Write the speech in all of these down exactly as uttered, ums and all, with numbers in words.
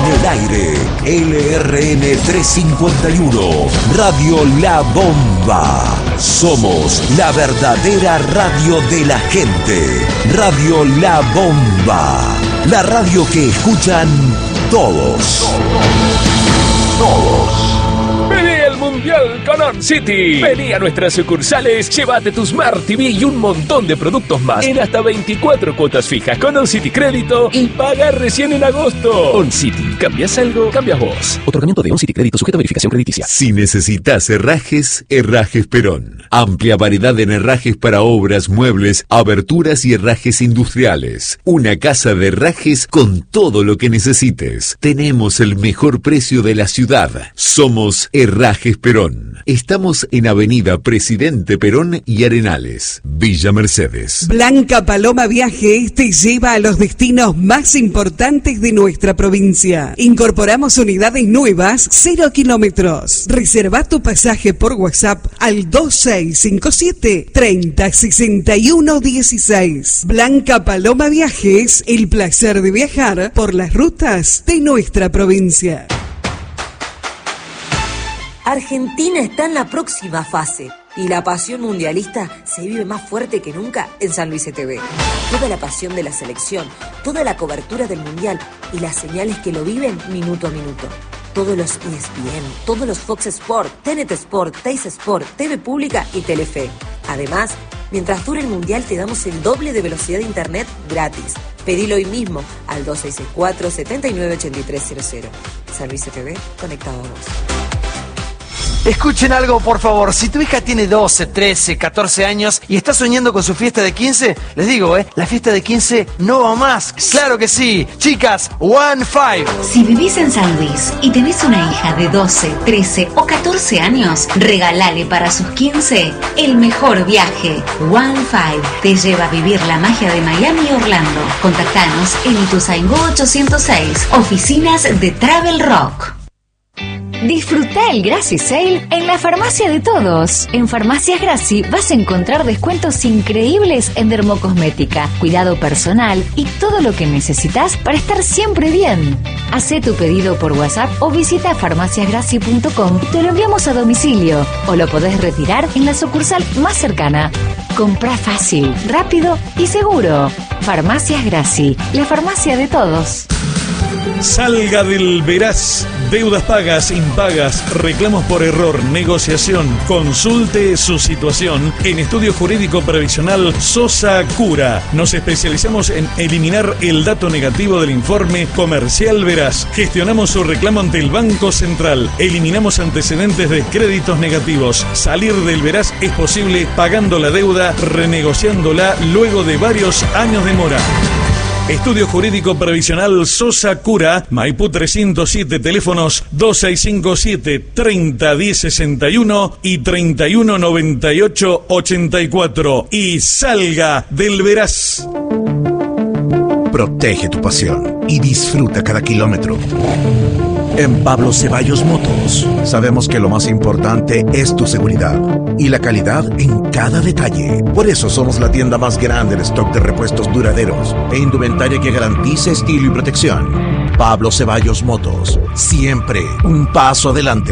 el aire, L R N trescientos cincuenta y uno, Radio La Bomba. Somos la verdadera radio de la gente. Radio La Bomba. La radio que escuchan todos. Todos. Vení al Mundial con On City. Vení a nuestras sucursales, llévate tu Smart T V y un montón de productos más en hasta veinticuatro cuotas fijas con On City Crédito y paga recién en agosto. On City, ¿cambias algo? Cambias vos. Otorgamiento de On City Crédito sujeto a verificación crediticia. Si necesitas herrajes, Herrajes Perón. Amplia variedad en herrajes para obras, muebles, aberturas y herrajes industriales. Una casa de herrajes con todo lo que necesites. Tenemos el mejor precio de la ciudad. Somos Herrajes Perón. Estamos en Avenida Presidente Perón y Arenales, Villa Mercedes. Blanca Paloma Viajes te lleva a los destinos más importantes de nuestra provincia. Incorporamos unidades nuevas, cero kilómetros. Reserva tu pasaje por WhatsApp al dos seis cinco siete, treinta, sesenta y uno dieciséis. Blanca Paloma Viajes, el placer de viajar por las rutas de nuestra provincia. Argentina está en la próxima fase y la pasión mundialista se vive más fuerte que nunca en San Luis T V. Toda la pasión de la selección, toda la cobertura del mundial y las señales que lo viven minuto a minuto. Todos los E S P N, todos los Fox Sport, T N T Sport, Teis Sport, T V Pública y Telefe. Además, mientras dure el mundial te damos el doble de velocidad de internet gratis. Pedilo hoy mismo al dos seis seis cuatro, siete nueve ocho tres cero cero. San Luis T V, conectado a vos. Escuchen algo, por favor. Si tu hija tiene doce, trece, catorce años y está soñando con su fiesta de quince, les digo, ¿eh? La fiesta de quince no va más. ¡Claro que sí! Chicas, One Five. Si vivís en San Luis y tenés una hija de doce, trece o catorce años, regalale para sus quince el mejor viaje. One Five te lleva a vivir la magia de Miami y Orlando. Contactanos en Ituzaingó ochocientos seis, oficinas de Travel Rock. Disfruta el Graci Sale en la farmacia de todos. En Farmacias Graci vas a encontrar descuentos increíbles en dermocosmética, cuidado personal y todo lo que necesitas para estar siempre bien. Hacé tu pedido por WhatsApp o visita farmacias graci punto com y te lo enviamos a domicilio o lo podés retirar en la sucursal más cercana. Comprá fácil, rápido y seguro. Farmacias Graci, la farmacia de todos. Salga del Veraz. Deudas pagas, impagas, reclamos por error, negociación. Consulte su situación en Estudio Jurídico Previsional Sosa Cura. Nos especializamos en eliminar el dato negativo del informe comercial Veraz. Gestionamos su reclamo ante el Banco Central. Eliminamos antecedentes de créditos negativos. Salir del Veraz es posible pagando la deuda, renegociándola luego de varios años de mora. Estudio Jurídico Previsional Sosa Cura, Maipú trescientos siete, teléfonos dos seis cinco siete, treinta, diez sesenta y uno y treinta y uno noventa y ocho ochenta y cuatro. Y salga del Veraz. Protege tu pasión y disfruta cada kilómetro. En Pablo Ceballos Motos sabemos que lo más importante es tu seguridad y la calidad en cada detalle. Por eso somos la tienda más grande en stock de repuestos duraderos e indumentaria que garantice estilo y protección. Pablo Ceballos Motos, siempre un paso adelante.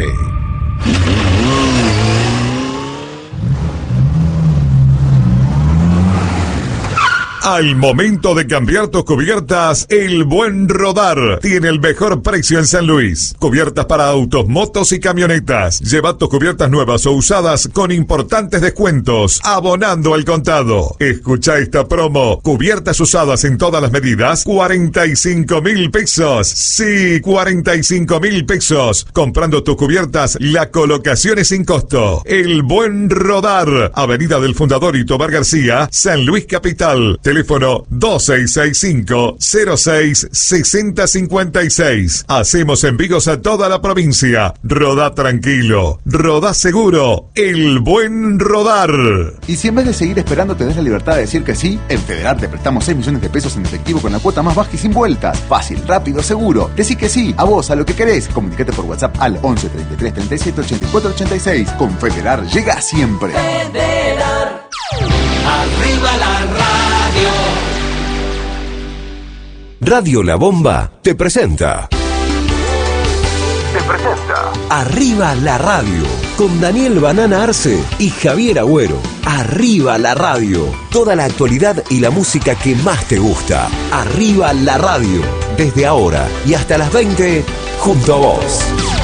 Al momento de cambiar tus cubiertas, El Buen Rodar tiene el mejor precio en San Luis. Cubiertas para autos, motos y camionetas. Lleva tus cubiertas nuevas o usadas con importantes descuentos, abonando al contado. Escucha esta promo. Cubiertas usadas en todas las medidas, cuarenta y cinco mil pesos. Sí, cuarenta y cinco mil pesos. Comprando tus cubiertas, la colocación es sin costo. El Buen Rodar. Avenida del Fundador y Tobar García, San Luis Capital. Teléfono dos seis seis cinco, cero seis, seis cero cinco seis. Hacemos envíos a toda la provincia. Rodá tranquilo, rodá seguro. El Buen Rodar. Y si en vez de seguir esperando tenés la libertad de decir que sí, en Federar te prestamos seis millones de pesos en efectivo con la cuota más baja y sin vueltas. Fácil, rápido, seguro. Decí que sí, a vos, a lo que querés. Comunicate por WhatsApp al once, treinta y tres, treinta y siete, ochenta y cuatro, ochenta y seis. Con Federar llega siempre. Federar. Arriba la radio. Radio La Bomba te presenta presenta Arriba la Radio, con Daniel Banana Arce y Javier Agüero. Arriba la Radio, toda la actualidad y la música que más te gusta. Arriba la Radio, desde ahora y hasta las veinte, junto a vos.